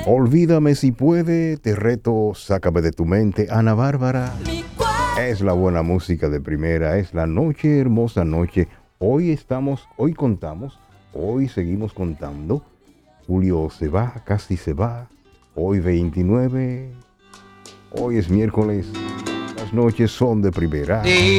Olvídame si puede, te reto, sácame de tu mente. Ana Bárbara. Es la buena música de primera, es la noche, hermosa noche. Hoy contamos, hoy seguimos contando. Julio se va, casi se va. Hoy 29, hoy es miércoles. Las noches son de primera.